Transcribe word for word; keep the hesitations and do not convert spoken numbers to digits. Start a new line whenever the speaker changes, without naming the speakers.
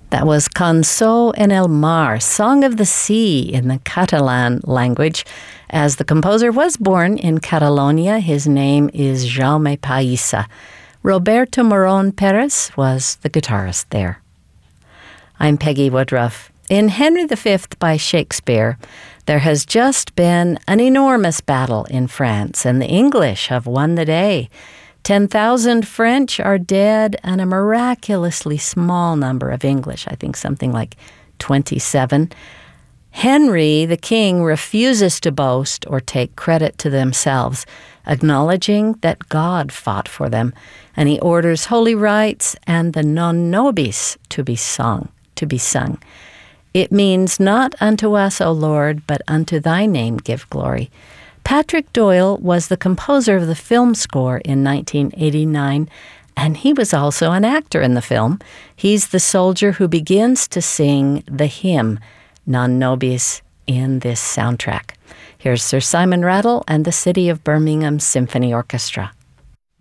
That was Cançó en el Mar, Song of the Sea in the Catalan language. As the composer was born in Catalonia, his name is Jaume Pallissa. Roberto Moron Perez was the guitarist there. I'm Peggy Woodruff. In Henry the Fifth by Shakespeare, there has just been an enormous battle in France, and the English have won the day. ten thousand French are dead, and a miraculously small number of English, I think something like twenty-seven. Henry, the king, refuses to boast or take credit to themselves, acknowledging that God fought for them, and he orders holy rites and the non nobis to be sung, to be sung. It means, not unto us, O Lord, but unto thy name give glory. Patrick Doyle was the composer of the film score in nineteen eighty-nine, and he was also an actor in the film. He's the soldier who begins to sing the hymn, Non Nobis, in this soundtrack. Here's Sir Simon Rattle and the City of Birmingham Symphony Orchestra.